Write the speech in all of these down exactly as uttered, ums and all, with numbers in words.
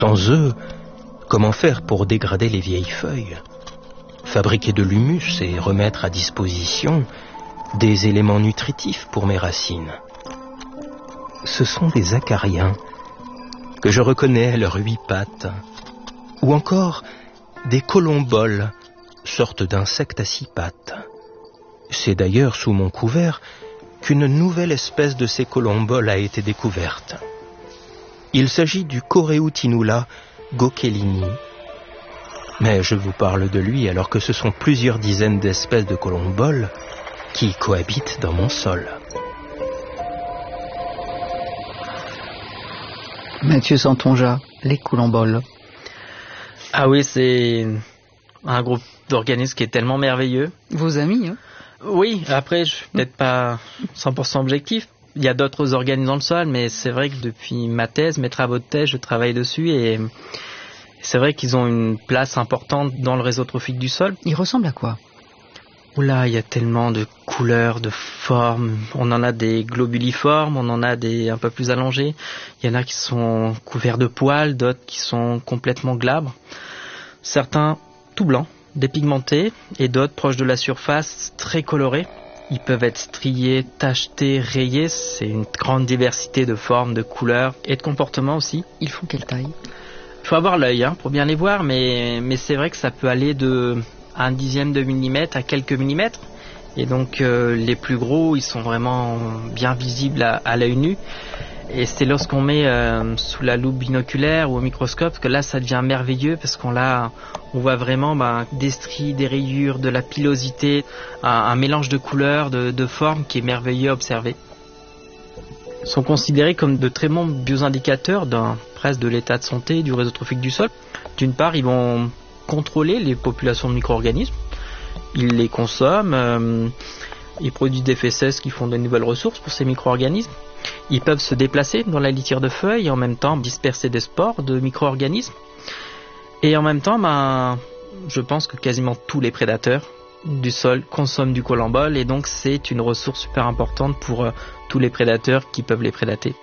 Sans eux, comment faire pour dégrader les vieilles feuilles, fabriquer de l'humus et remettre à disposition des éléments nutritifs pour mes racines? Ce sont des acariens que je reconnais à leurs huit pattes, ou encore des colomboles, sorte d'insectes à six pattes. C'est d'ailleurs sous mon couvert qu'une nouvelle espèce de ces colomboles a été découverte. Il s'agit du Coreutinula gochelini. Mais je vous parle de lui alors que ce sont plusieurs dizaines d'espèces de colomboles qui cohabitent dans mon sol. Mathieu Santonja, les colomboles. Ah oui, c'est un groupe d'organismes qui est tellement merveilleux. Vos amis, hein? Oui, après, je suis peut-être pas cent pour cent objectif. Il y a d'autres organismes dans le sol, mais c'est vrai que depuis ma thèse, mes travaux de thèse, je travaille dessus et c'est vrai qu'ils ont une place importante dans le réseau trophique du sol. Ils ressemblent à quoi? Oula, il y a tellement de couleurs, de formes. On en a des globuliformes, on en a des un peu plus allongés. Il y en a qui sont couverts de poils, d'autres qui sont complètement glabres. Certains tout blancs, dépigmentés, et d'autres proches de la surface, très colorés. Ils peuvent être striés, tachetés, rayés. C'est une grande diversité de formes, de couleurs et de comportements aussi. Ils font quelle taille? Il faut avoir l'œil hein, pour bien les voir, mais, mais c'est vrai que ça peut aller de un dixième de millimètre à quelques millimètres. Et donc euh, les plus gros, ils sont vraiment bien visibles à, à l'œil nu. Et c'est lorsqu'on met euh, sous la loupe binoculaire ou au microscope que là ça devient merveilleux parce qu'on l'a, on voit vraiment ben, des stries, des rayures, de la pilosité, un, un mélange de couleurs, de, de formes qui est merveilleux à observer. Ils sont considérés comme de très bons bioindicateurs d'un presque de l'état de santé du réseau trophique du sol. D'une part, ils vont contrôler les populations de micro-organismes, ils les consomment, euh, ils produisent des fesses qui font de nouvelles ressources pour ces micro-organismes. Ils peuvent se déplacer dans la litière de feuilles et en même temps disperser des spores de micro-organismes. Et en même temps, ben, je pense que quasiment tous les prédateurs du sol consomment du colombole et donc c'est une ressource super importante pour euh, tous les prédateurs qui peuvent les prédater.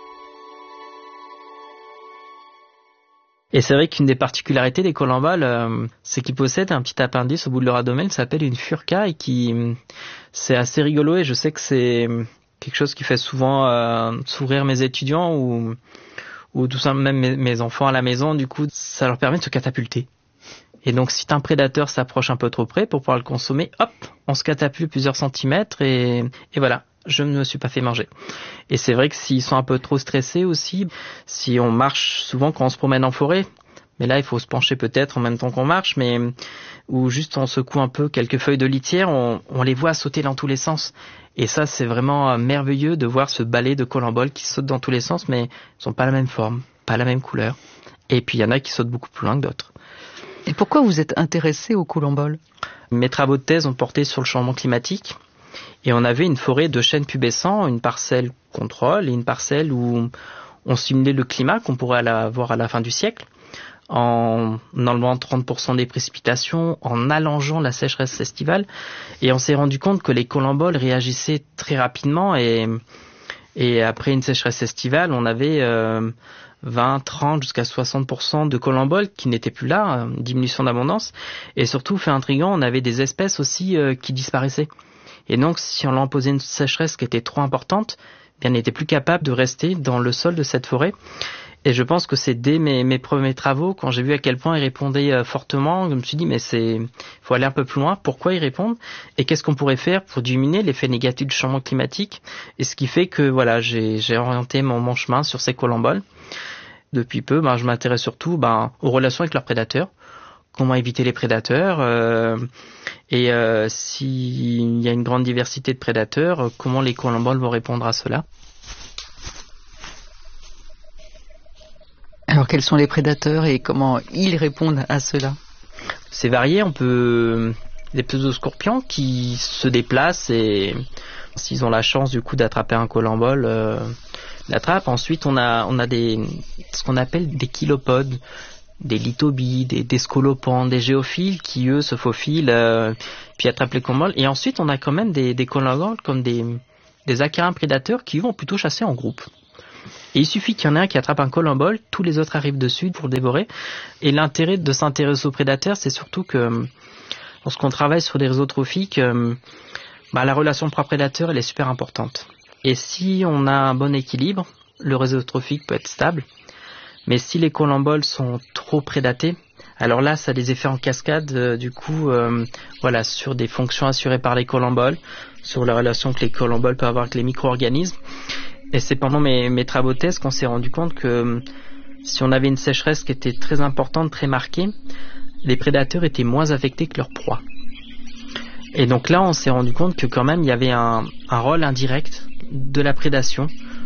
Et c'est vrai qu'une des particularités des colomboles, euh, c'est qu'ils possèdent un petit appendice au bout de leur abdomen qui s'appelle une furca et qui, c'est assez rigolo et je sais que c'est quelque chose qui fait souvent euh, sourire mes étudiants ou, ou tout simplement même mes, mes enfants à la maison. Du coup, ça leur permet de se catapulter. Et donc, si un prédateur s'approche un peu trop près pour pouvoir le consommer, hop, on se catapulte plusieurs centimètres et, et voilà, je ne me suis pas fait manger. Et c'est vrai que s'ils sont un peu trop stressés aussi, si on marche souvent quand on se promène en forêt, mais là il faut se pencher peut-être en même temps qu'on marche, mais ou juste on secoue un peu quelques feuilles de litière, on, on les voit sauter dans tous les sens. Et ça c'est vraiment merveilleux de voir ce balai de colomboles qui sautent dans tous les sens, mais ils n'ont pas la même forme, pas la même couleur. Et puis il y en a qui sautent beaucoup plus loin que d'autres. Et pourquoi vous êtes intéressé aux colomboles? Mes travaux de thèse ont porté sur le changement climatique. Et on avait une forêt de chênes pubescents, une parcelle contrôle et une parcelle où on simulait le climat qu'on pourrait avoir à la fin du siècle en enlevant trente pour cent des précipitations, en allongeant la sécheresse estivale. Et on s'est rendu compte que les colomboles réagissaient très rapidement et, et après une sécheresse estivale, on avait euh, vingt, trente jusqu'à soixante pour cent de colomboles qui n'étaient plus là, une diminution d'abondance. Et surtout, fait intriguant, on avait des espèces aussi euh, qui disparaissaient. Et donc, si on leur imposait une sécheresse qui était trop importante, bien, on n'était plus capable de rester dans le sol de cette forêt. Et je pense que c'est dès mes, mes premiers travaux, quand j'ai vu à quel point ils répondaient euh, fortement, je me suis dit, mais c'est, faut aller un peu plus loin. Pourquoi ils répondent? Et qu'est-ce qu'on pourrait faire pour diminuer l'effet négatif du changement climatique? Et ce qui fait que, voilà, j'ai, j'ai orienté mon, mon chemin sur ces colomboles. Depuis peu, ben, je m'intéresse surtout, ben, aux relations avec leurs prédateurs. Comment éviter les prédateurs euh, et euh, s'il y a une grande diversité de prédateurs, comment les colomboles vont répondre à cela. Alors quels sont les prédateurs et comment ils répondent à cela? C'est varié, on peut des pseudoscorpions qui se déplacent et s'ils ont la chance du coup d'attraper un colombole, euh, l'attrapent. Ensuite on a on a des ce qu'on appelle des chilopodes, des lithobies, des, des scolopans, des géophiles qui eux se faufilent euh, puis attrapent les colomboles. Et ensuite on a quand même des, des colomboles comme des, des acariens prédateurs qui vont plutôt chasser en groupe. Et il suffit qu'il y en ait un qui attrape un colombole, tous les autres arrivent dessus pour le dévorer. Et l'intérêt de s'intéresser aux prédateurs, c'est surtout que lorsqu'on travaille sur des réseaux trophiques, euh, bah, la relation proie-prédateur, elle est super importante. Et si on a un bon équilibre, le réseau trophique peut être stable. Mais si les colomboles sont trop prédatés, alors là, ça a des effets en cascade, euh, du coup, euh, voilà, sur des fonctions assurées par les colomboles, sur la relation que les colomboles peuvent avoir avec les micro-organismes. Et c'est pendant mes, mes travaux de thèse qu'on s'est rendu compte que euh, si on avait une sécheresse qui était très importante, très marquée, les prédateurs étaient moins affectés que leurs proies. Et donc là, on s'est rendu compte que quand même, il y avait un, un rôle indirect de la prédation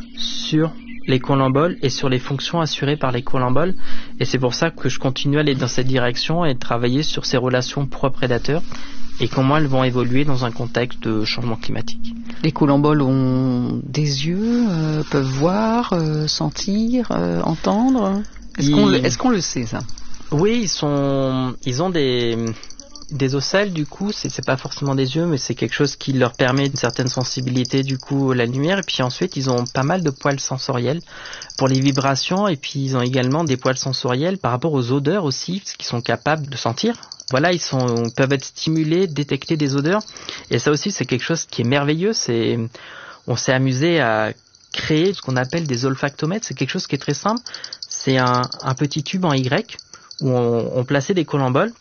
sur les colomboles et sur les fonctions assurées par les colomboles. Et c'est pour ça que je continue à aller dans cette direction et de travailler sur ces relations proie-prédateur et comment elles vont évoluer dans un contexte de changement climatique. Les colomboles ont des yeux, euh, peuvent voir, euh, sentir, euh, entendre. Est-ce ils... qu'on le, est-ce qu'on le sait, ça? Oui, ils sont, ils ont des des ocelles, du coup, c'est, c'est pas forcément des yeux, mais c'est quelque chose qui leur permet une certaine sensibilité, du coup, à la lumière. Et puis ensuite, ils ont pas mal de poils sensoriels pour les vibrations. Et puis, ils ont également des poils sensoriels par rapport aux odeurs aussi, parce qu'ils sont capables de sentir. Voilà, ils sont, peuvent être stimulés, détecter des odeurs. Et ça aussi, c'est quelque chose qui est merveilleux. C'est, on s'est amusé à créer ce qu'on appelle des olfactomètres. C'est quelque chose qui est très simple. C'est un, un petit tube en Y où on, on plaçait des colomboles.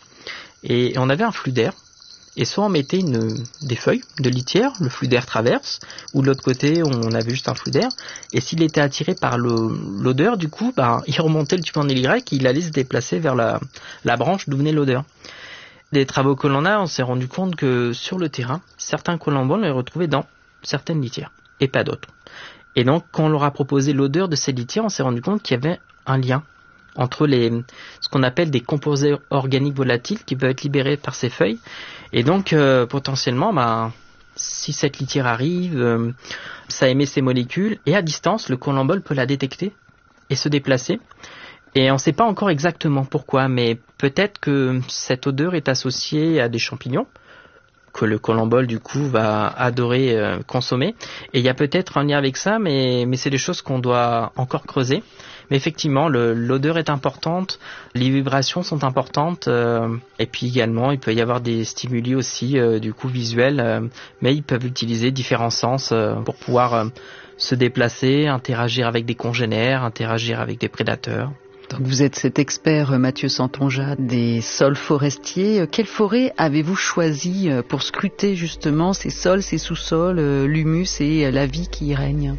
Et on avait un flux d'air, et soit on mettait une, des feuilles de litière, le flux d'air traverse, ou de l'autre côté on avait juste un flux d'air, et s'il était attiré par le, l'odeur, du coup, bah, il remontait le tube en Y, il allait se déplacer vers la, la branche d'où venait l'odeur. Des travaux que l'on a, on s'est rendu compte que sur le terrain, certains colomboles on les retrouvait dans certaines litières, et pas d'autres. Et donc, quand on leur a proposé l'odeur de ces litières, on s'est rendu compte qu'il y avait un lien entre les, ce qu'on appelle des composés organiques volatiles qui peuvent être libérés par ces feuilles. Et donc, euh, potentiellement, bah, si cette litière arrive, euh, ça émet ces molécules, et à distance, le colombole peut la détecter et se déplacer. Et on ne sait pas encore exactement pourquoi, mais peut-être que cette odeur est associée à des champignons que le colombole, du coup, va adorer euh, consommer. Et il y a peut-être un lien avec ça, mais, mais c'est des choses qu'on doit encore creuser. Mais effectivement, le, l'odeur est importante, les vibrations sont importantes, euh, et puis également, il peut y avoir des stimuli aussi, euh, du coup, visuels, euh, mais ils peuvent utiliser différents sens euh, pour pouvoir euh, se déplacer, interagir avec des congénères, interagir avec des prédateurs. Donc vous êtes cet expert, Mathieu Santonja, des sols forestiers. Quelle forêt avez-vous choisi pour scruter justement ces sols, ces sous-sols, l'humus et la vie qui y règne?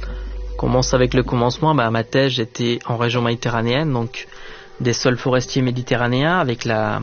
On commence avec le commencement. Bah, à ma thèse, j'étais en région méditerranéenne, donc des sols forestiers méditerranéens, avec la,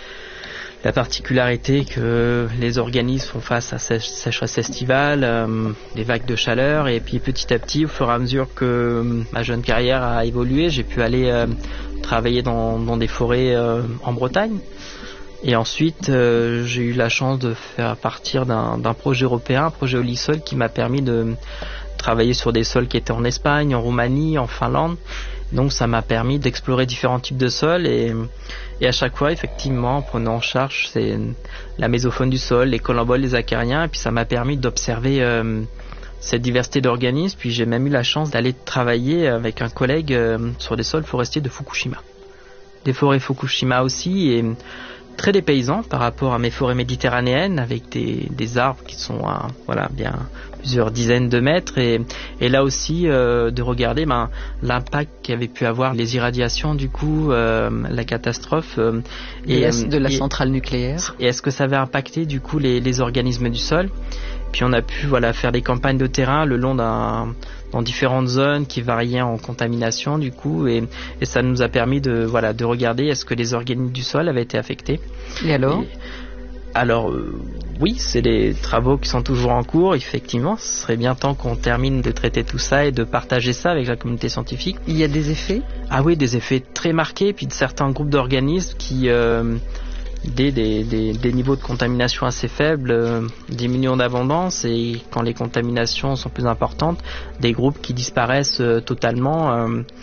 la particularité que les organismes font face à sèche, sécheresse estivale, euh, des vagues de chaleur, et puis petit à petit, au fur et à mesure que ma jeune carrière a évolué, j'ai pu aller euh, travailler dans, dans des forêts euh, en Bretagne. Et ensuite, euh, j'ai eu la chance de faire partir d'un, d'un projet européen, un projet Olisol, qui m'a permis de travailler sur des sols qui étaient en Espagne, en Roumanie, en Finlande. Donc ça m'a permis d'explorer différents types de sols, et, et à chaque fois, effectivement, en prenant en charge c'est la mésofaune du sol, les colomboles, les acariens, et puis ça m'a permis d'observer euh, cette diversité d'organismes. Puis j'ai même eu la chance d'aller travailler avec un collègue euh, sur des sols forestiers de Fukushima. Des forêts Fukushima aussi, et très dépaysant par rapport à mes forêts méditerranéennes, avec des, des arbres qui sont à voilà, bien plusieurs dizaines de mètres, et, et là aussi euh, de regarder ben, l'impact qu'avaient pu avoir les irradiations, du coup, euh, la catastrophe euh, et, et de la et, centrale nucléaire. Et est-ce que ça avait impacté du coup les, les organismes du sol? Puis on a pu voilà, faire des campagnes de terrain le long d'un dans différentes zones qui variaient en contamination, du coup, et, et ça nous a permis de voilà de regarder est-ce que les organismes du sol avaient été affectés. Et alors et, Alors euh, oui, c'est des travaux qui sont toujours en cours, effectivement. Ce serait bien temps qu'on termine de traiter tout ça et de partager ça avec la communauté scientifique. Il y a des effets? Ah oui, des effets très marqués, puis de certains groupes d'organismes qui euh, Des, des, des, des niveaux de contamination assez faibles, euh, diminuent d'abondance, et quand les contaminations sont plus importantes, des groupes qui disparaissent euh, totalement. Euh,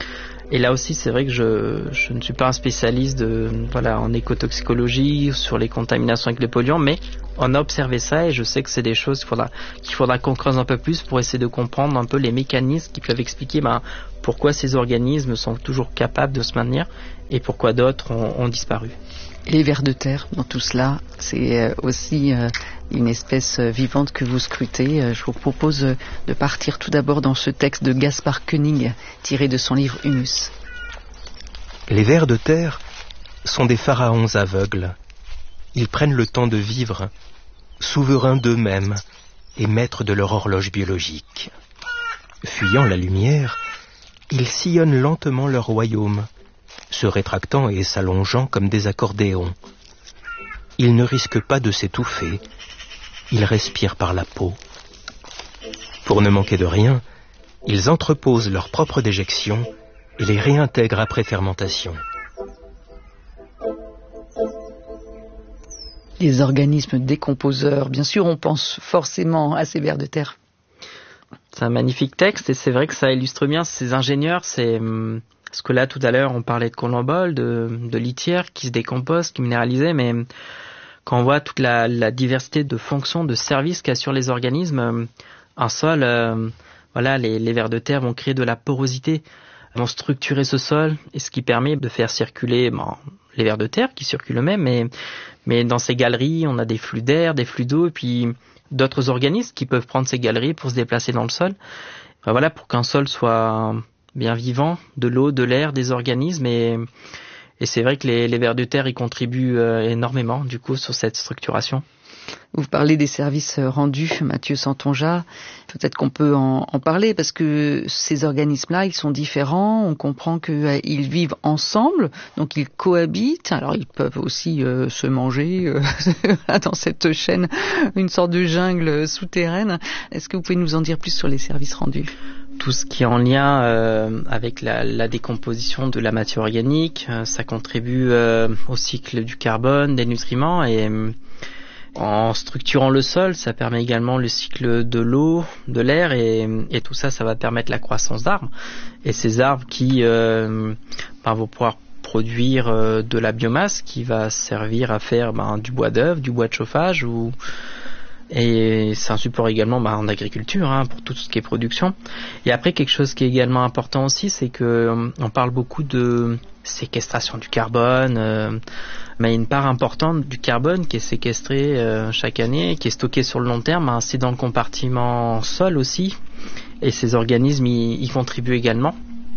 Et là aussi, c'est vrai que je, je ne suis pas un spécialiste de, voilà, en écotoxicologie, sur les contaminations avec les polluants, mais on a observé ça et je sais que c'est des choses qu'il faudra, qu'il faudra qu'on creuse un peu plus pour essayer de comprendre un peu les mécanismes qui peuvent expliquer ben, pourquoi ces organismes sont toujours capables de se maintenir et pourquoi d'autres ont, ont disparu. Et les vers de terre, dans tout cela, c'est aussi une espèce vivante que vous scrutez. Je vous propose de partir tout d'abord dans ce texte de Gaspard Koenig, tiré de son livre Humus. Les vers de terre sont des pharaons aveugles. Ils prennent le temps de vivre, souverains d'eux-mêmes et maîtres de leur horloge biologique. Fuyant la lumière, ils sillonnent lentement leur royaume, se rétractant et s'allongeant comme des accordéons. Ils ne risquent pas de s'étouffer, ils respirent par la peau. Pour ne manquer de rien, ils entreposent leur propre déjection et les réintègrent après fermentation. Les organismes décomposeurs, bien sûr, on pense forcément à ces vers de terre. C'est un magnifique texte et c'est vrai que ça illustre bien ces ingénieurs, c'est... Parce que là, tout à l'heure, on parlait de colombole, de, de litière qui se décompose, qui minéralisait, mais quand on voit toute la, la diversité de fonctions, de services qu'assurent les organismes, un sol, euh, voilà, les, les vers de terre vont créer de la porosité, vont structurer ce sol, et ce qui permet de faire circuler bon, les vers de terre qui circulent eux-mêmes, mais, mais dans ces galeries, on a des flux d'air, des flux d'eau, et puis d'autres organismes qui peuvent prendre ces galeries pour se déplacer dans le sol. Enfin, voilà, pour qu'un sol soit bien vivant, de l'eau, de l'air, des organismes et, et c'est vrai que les, les vers de terre y contribuent euh, énormément du coup sur cette structuration. Vous parlez des services rendus, Mathieu Santonja. Peut-être qu'on peut en, en parler parce que ces organismes-là, ils sont différents. On comprend qu'ils euh, vivent ensemble, donc ils cohabitent. Alors ils peuvent aussi euh, se manger euh, dans cette chaîne, une sorte de jungle souterraine. Est-ce que vous pouvez nous en dire plus sur les services rendus ? Tout ce qui est en lien euh, avec la, la décomposition de la matière organique, euh, ça contribue euh, au cycle du carbone, des nutriments et euh, en structurant le sol, ça permet également le cycle de l'eau, de l'air et, et tout ça, ça va permettre la croissance d'arbres. Et ces arbres qui euh, ben, vont pouvoir produire euh, de la biomasse qui va servir à faire ben, du bois d'œuvre, du bois de chauffage ou et c'est un support également bah, en agriculture hein, pour tout ce qui est production. Et après quelque chose qui est également important aussi, c'est que on parle beaucoup de séquestration du carbone, euh, mais une part importante du carbone qui est séquestré euh, chaque année, qui est stocké sur le long terme, hein, c'est dans le compartiment sol aussi. Et ces organismes y, y contribuent également.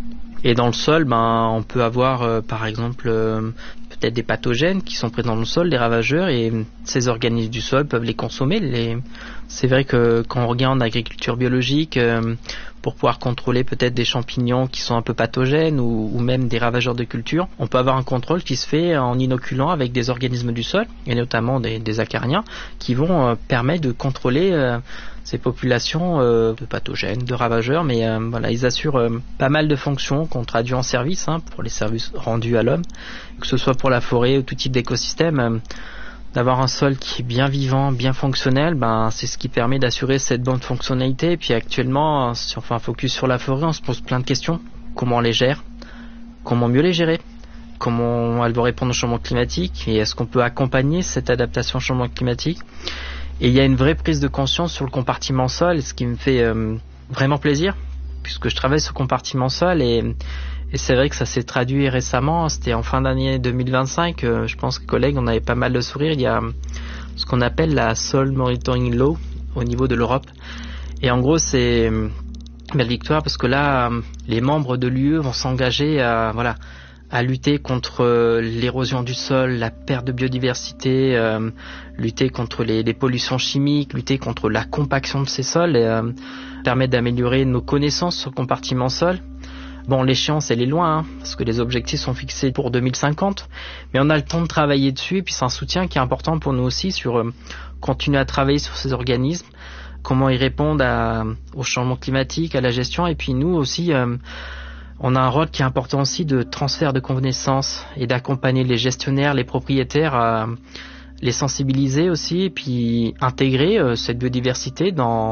Et dans le sol, ben, on peut avoir euh, par exemple euh, peut-être des pathogènes qui sont présents dans le sol, des ravageurs, et ces organismes du sol peuvent les consommer. Les... C'est vrai que quand on regarde en agriculture biologique, euh, pour pouvoir contrôler peut-être des champignons qui sont un peu pathogènes ou, ou même des ravageurs de culture, on peut avoir un contrôle qui se fait en inoculant avec des organismes du sol, et notamment des, des acariens, qui vont euh, permettre de contrôler euh, ces populations euh, de pathogènes, de ravageurs, mais euh, voilà, ils assurent euh, pas mal de fonctions qu'on traduit en services, hein, pour les services rendus à l'homme, que ce soit pour la forêt ou tout type d'écosystème. Euh, d'avoir un sol qui est bien vivant, bien fonctionnel, ben c'est ce qui permet d'assurer cette bonne fonctionnalité. Et puis actuellement, si on fait un focus sur la forêt, on se pose plein de questions. Comment on les gère ? Comment mieux les gérer ? Comment elles vont répondre au changement climatique ? Et est-ce qu'on peut accompagner cette adaptation au changement climatique ? Et il y a une vraie prise de conscience sur le compartiment sol, ce qui me fait euh, vraiment plaisir, puisque je travaille sur le compartiment sol et, et c'est vrai que ça s'est traduit récemment, c'était en fin d'année deux mille vingt-cinq, euh, je pense que collègues, on avait pas mal de sourires, il y a ce qu'on appelle la Soil Monitoring Law au niveau de l'Europe. Et en gros, c'est une belle victoire parce que là, les membres de l'U E vont s'engager à... voilà, à lutter contre l'érosion du sol, la perte de biodiversité, euh, lutter contre les, les pollutions chimiques, lutter contre la compaction de ces sols, et euh, permettre d'améliorer nos connaissances sur le compartiment sol. Bon, l'échéance, elle est loin, hein, parce que les objectifs sont fixés pour deux mille cinquante, mais on a le temps de travailler dessus, et puis c'est un soutien qui est important pour nous aussi, sur euh, continuer à travailler sur ces organismes, comment ils répondent à, au changement climatique, à la gestion, et puis nous aussi... Euh, on a un rôle qui est important aussi de transfert de connaissances et d'accompagner les gestionnaires, les propriétaires à les sensibiliser aussi et puis intégrer euh, cette biodiversité dans,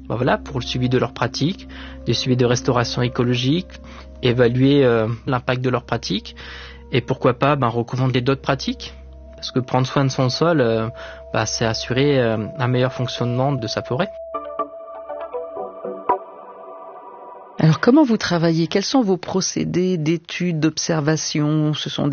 ben voilà, pour le suivi de leurs pratiques, le suivi de restauration écologique, évaluer euh, l'impact de leurs pratiques et pourquoi pas ben, recommander d'autres pratiques. Parce que prendre soin de son sol, euh, ben, c'est assurer euh, un meilleur fonctionnement de sa forêt. Alors comment vous travaillez? Quels sont vos procédés d'études, d'observation? Ce sont